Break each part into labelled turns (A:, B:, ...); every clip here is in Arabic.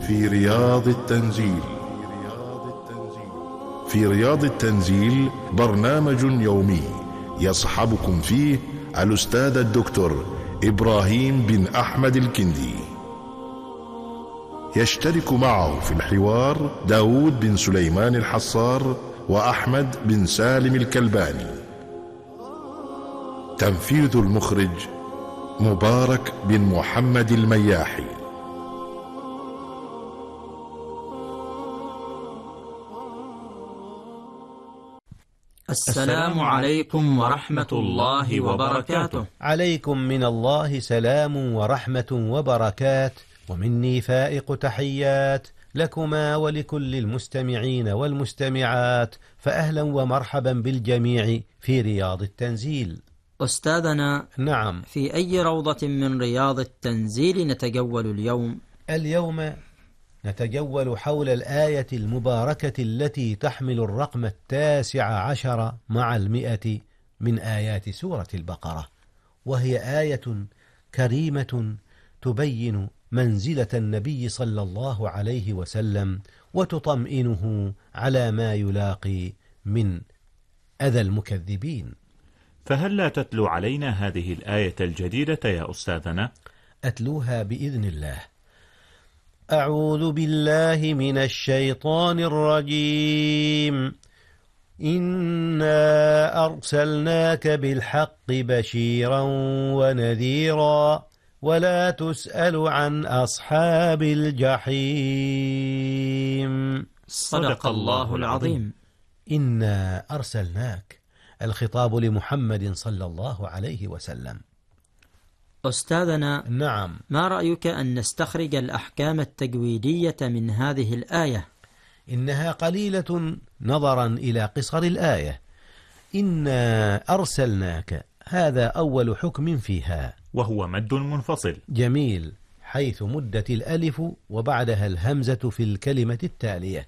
A: في رياض التنزيل. في رياض التنزيل برنامج يومي يصحبكم فيه الأستاذ الدكتور إبراهيم بن أحمد الكندي. يشترك معه في الحوار داود بن سليمان الحصار وأحمد بن سالم الكلباني. تنفيذ المخرج مبارك بن محمد المياحي.
B: السلام عليكم ورحمة الله وبركاته.
C: عليكم من الله سلام ورحمة وبركات، ومني فائق تحيات لكما ولكل المستمعين والمستمعات، فأهلا ومرحبا بالجميع في رياض التنزيل.
B: أستاذنا،
C: نعم،
B: في أي روضة من رياض التنزيل نتجول اليوم؟
C: اليوم نتجول حول الآية المباركة التي تحمل الرقم 19 مع 100 من آيات سورة البقرة، وهي آية كريمة تبين منزلة النبي صلى الله عليه وسلم وتطمئنه على ما يلاقي من أذى المكذبين.
D: فهل لا تتلو علينا هذه الآية الجديدة يا أستاذنا؟
C: أتلوها بإذن الله. أعوذ بالله من الشيطان الرجيم. إنا أرسلناك بالحق بشيرا ونذيرا ولا تسأل عن أصحاب الجحيم.
B: صدق الله العظيم.
C: إنا أرسلناك، الخطاب لمحمد صلى الله عليه وسلم.
B: أستاذنا،
C: نعم،
B: ما رأيك أن نستخرج الأحكام التجويدية من هذه الآية؟
C: إنها قليلة نظرا إلى قصر الآية. إنا أرسلناك، هذا أول حكم فيها،
D: وهو مد منفصل.
C: جميل، حيث مدت الألف وبعدها الهمزة في الكلمة التالية.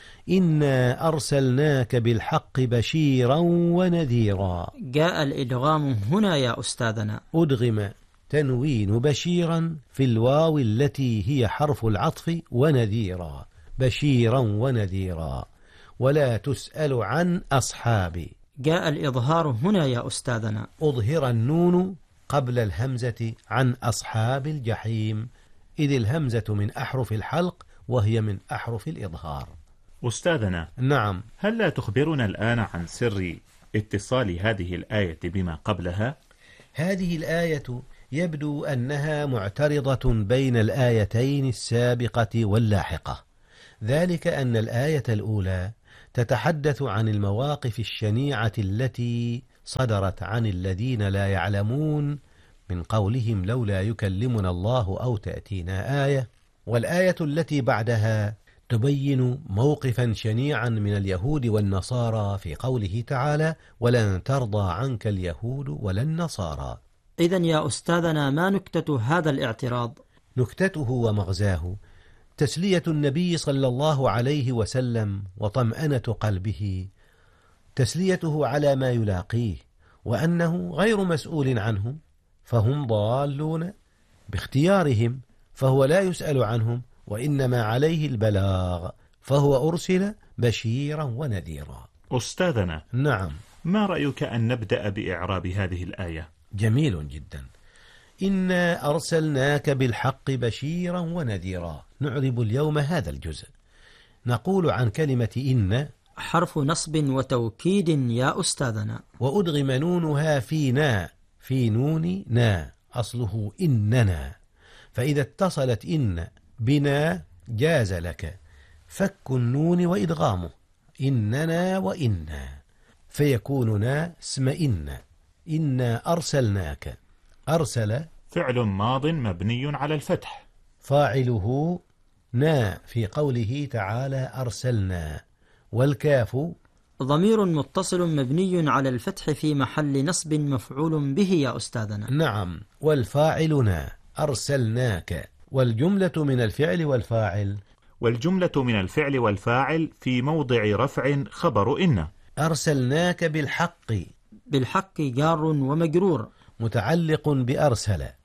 C: إنا أرسلناك بالحق بشيرا ونذيرا.
B: جاء الإدغام هنا يا أستاذنا.
C: أدغم تنوين بشيرا في الواو التي هي حرف العطف ونذيرا، بشيرا ونذيرا. ولا تسأل عن أصحاب.
B: جاء الإظهار هنا يا أستاذنا.
C: أظهر النون قبل الهمزة عن أصحاب الجحيم، إذ الهمزة من أحرف الحلق وهي من أحرف الإظهار.
D: أستاذنا،
C: نعم،
D: هل لا تخبرنا الآن عن سر اتصال هذه الآية بما قبلها؟
C: هذه الآية يبدو أنها معترضة بين الآيتين السابقة واللاحقة، ذلك أن الآية الأولى تتحدث عن المواقف الشنيعة التي صدرت عن الذين لا يعلمون من قولهم لولا يكلمنا الله أو تأتينا آية، والآية التي بعدها تبين موقفا شنيعا من اليهود والنصارى في قوله تعالى ولن ترضى عنك اليهود ولا النصارى.
B: إذن يا أستاذنا، ما نكتة هذا الاعتراض؟
C: نكتته ومغزاه تسلية النبي صلى الله عليه وسلم وطمأنة قلبه، تسليته على ما يلاقيه، وأنه غير مسؤول عنهم، فهم ضالون باختيارهم، فهو لا يسأل عنهم، وإنما عليه البلاغ، فهو أرسل بشيرا ونذيرا.
D: أستاذنا،
C: نعم،
D: ما رأيك أن نبدأ بإعراب هذه الآية؟
C: جميل جدا. إنا أرسلناك بالحق بشيرا ونذيرا. نعرب اليوم هذا الجزء. نقول عن كلمة إن
B: حرف نصب وتوكيد يا أستاذنا،
C: وأدغم نونها في نا، في نون نا، أصله إننا، فإذا اتصلت إن بنا جاز لك فك النون وإدغامه، إننا وإنا، فيكون نا اسم إنا أرسلناك. أرسل
D: فعل ماض مبني على الفتح،
C: فاعله نا في قوله تعالى أرسلنا، والكاف
B: ضمير متصل مبني على الفتح في محل نصب مفعول به يا أستاذنا.
C: نعم، والفاعلنا أرسلناك، والجملة من الفعل والفاعل.
D: والجملة من الفعل والفاعل في موضع رفع خبر إن.
C: أرسلناك بالحق،
B: بالحق جار ومجرور،
C: متعلق بأرسل،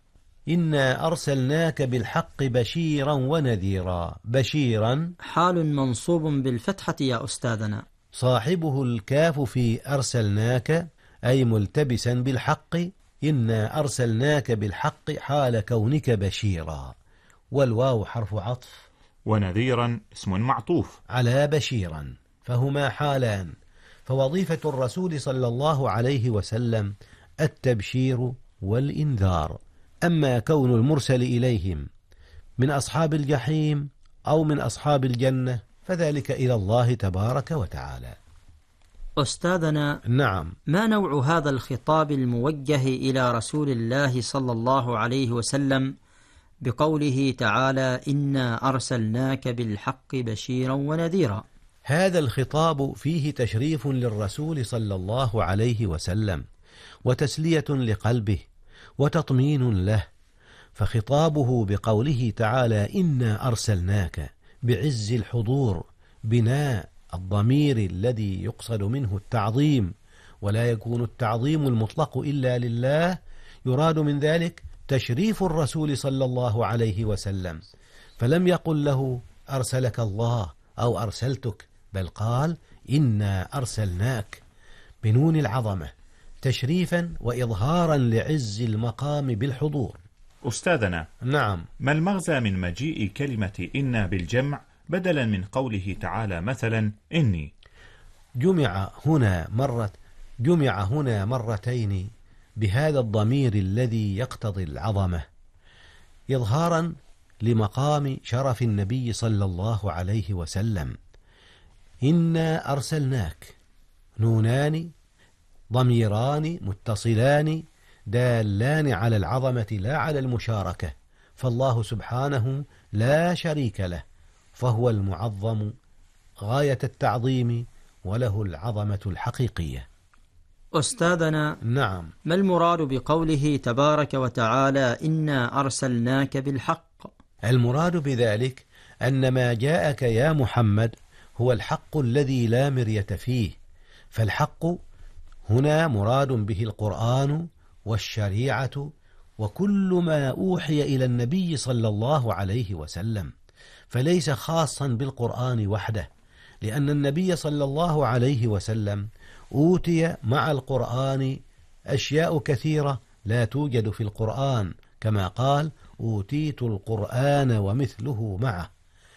C: إنا أرسلناك بالحق بشيرا ونذيرا. بشيرا
B: حال منصوب بالفتحة يا أستاذنا.
C: صاحبه الكاف في أرسلناك أي ملتبسا بالحق. إنا أرسلناك بالحق حال كونك بشيرا، والواو حرف عطف،
D: ونذيرا اسم معطوف
C: على بشيرا، فهما حالان. فوظيفة الرسول صلى الله عليه وسلم التبشير والإنذار. أما كون المرسل إليهم من أصحاب الجحيم أو من أصحاب الجنة فذلك إلى الله تبارك وتعالى.
B: أستاذنا،
C: نعم.
B: ما نوع هذا الخطاب الموجه إلى رسول الله صلى الله عليه وسلم بقوله تعالى إنا أرسلناك بالحق بشيرا ونذيرا؟
C: هذا الخطاب فيه تشريف للرسول صلى الله عليه وسلم وتسلية لقلبه وتطمين له، فخطابه بقوله تعالى إنا أرسلناك بعز الحضور بناء الضمير الذي يقصد منه التعظيم، ولا يكون التعظيم المطلق إلا لله، يراد من ذلك تشريف الرسول صلى الله عليه وسلم، فلم يقل له أرسلك الله أو أرسلتك، بل قال إنا أرسلناك بنون العظمة تشريفا وإظهارا لعز المقام بالحضور.
D: أستاذنا،
C: نعم.
D: ما المغزى من مجيء كلمة إنا بالجمع بدلا من قوله تعالى مثلا إني؟
C: جمع هنا مرتين بهذا الضمير الذي يقتضي العظمة إظهارا لمقام شرف النبي صلى الله عليه وسلم. إنا أرسلناك، نونان ضميران متصلان دالان على العظمة لا على المشاركة، فالله سبحانه لا شريك له، فهو المعظم غاية التعظيم وله العظمة الحقيقية.
B: أستاذنا،
C: نعم.
B: ما المراد بقوله تبارك وتعالى إنا أرسلناك بالحق؟
C: المراد بذلك أن ما جاءك يا محمد هو الحق الذي لا مرية فيه، فالحق هنا مراد به القرآن والشريعة وكل ما أوحي إلى النبي صلى الله عليه وسلم، فليس خاصا بالقرآن وحده، لأن النبي صلى الله عليه وسلم أوتي مع القرآن أشياء كثيرة لا توجد في القرآن، كما قال أوتيت القرآن ومثله معه.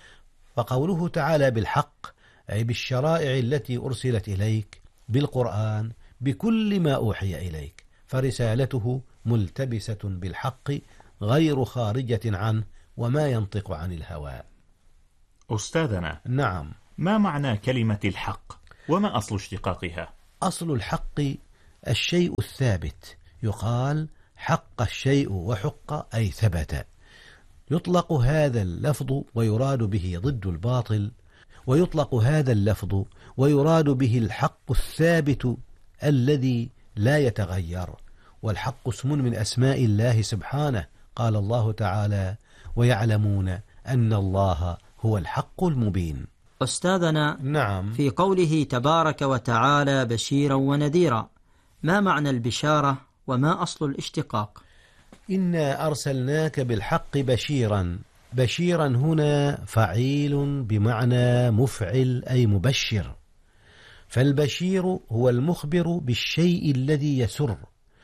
C: فقوله تعالى بالحق أي بالشرائع التي أرسلت إليك، بالقرآن، بكل ما أوحي إليك، فرسالته ملتبسة بالحق غير خارجة عنه وما ينطق عن الهوى.
D: أستاذنا،
C: نعم.
D: ما معنى كلمة الحق وما أصل اشتقاقها؟
C: أصل الحق الشيء الثابت، يقال حق الشيء وحق أي ثبت. يطلق هذا اللفظ ويراد به ضد الباطل، ويطلق هذا اللفظ ويراد به الحق الثابت الذي لا يتغير، والحق اسم من أسماء الله سبحانه، قال الله تعالى ويعلمون أن الله هو الحق المبين.
B: أستاذنا،
C: نعم.
B: في قوله تبارك وتعالى بشيرا ونذيرا، ما معنى البشارة وما أصل الاشتقاق؟
C: إنا أرسلناك بالحق بشيرا. بشيرا هنا فعيل بمعنى مفعل أي مبشر، فالبشير هو المخبر بالشيء الذي يسر،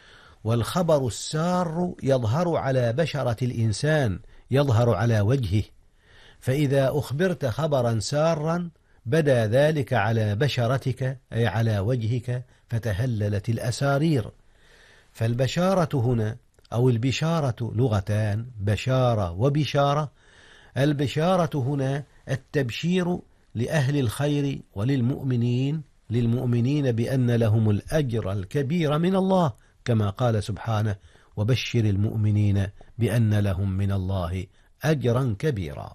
C: والخبر السار يظهر على بشرة الإنسان، يظهر على وجهه، فإذا أخبرت خبرا سارا بدا ذلك على بشرتك أي على وجهك فتهللت الأسارير. فالبشارة هنا أو البشارة لغتان، بشارة وبشارة. البشارة هنا التبشير لأهل الخير وللمؤمنين بأن لهم الأجر الكبير من الله، كما قال سبحانه وبشر المؤمنين بأن لهم من الله أجرا كبيرا.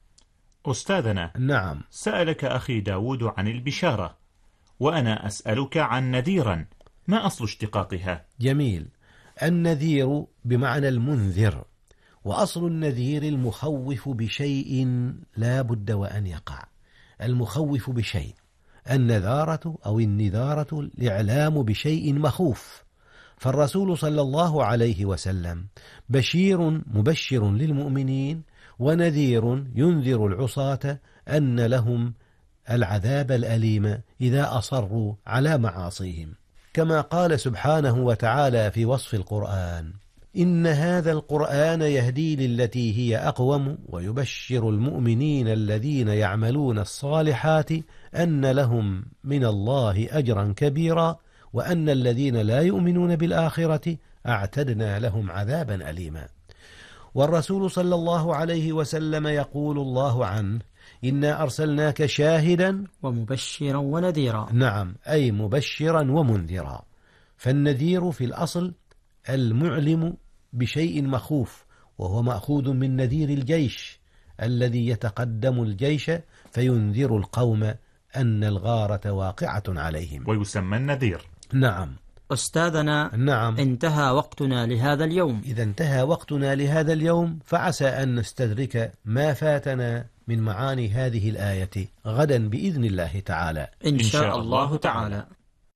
D: أستاذنا،
C: نعم.
D: سألك أخي داود عن البشارة، وأنا أسألك عن نذيرا، ما أصل اشتقاقها؟
C: جميل. النذير بمعنى المنذر، وأصل النذير المخوف بشيء لا بد وأن يقع. المخوف بشيء، النذارة أو النذارة الإعلام بشيء مخوف، فالرسول صلى الله عليه وسلم بشير مبشر للمؤمنين ونذير ينذر العصاة أن لهم العذاب الأليم إذا أصروا على معاصيهم، كما قال سبحانه وتعالى في وصف القرآن: إن هذا القرآن يهدي للتي هي أقوم ويبشر المؤمنين الذين يعملون الصالحات أن لهم من الله أجرا كبيرا وأن الذين لا يؤمنون بالآخرة أعتدنا لهم عذابا أليما. والرسول صلى الله عليه وسلم يقول الله عنه: إنا أرسلناك شاهدا
B: ومبشرا ونذيرا.
C: نعم، أي مبشرا ومنذرا. فالنذير في الأصل المعلم بشيء مخوف، وهو مأخوذ من نذير الجيش الذي يتقدم الجيش فينذر القوم أن الغارة واقعة عليهم،
D: ويسمى النذير.
C: نعم.
B: أستاذنا،
C: نعم.
B: انتهى وقتنا لهذا اليوم.
C: إذا انتهى وقتنا لهذا اليوم، فعسى أن نستدرك ما فاتنا من معاني هذه الآية غدا بإذن الله تعالى
B: إن شاء الله تعالى.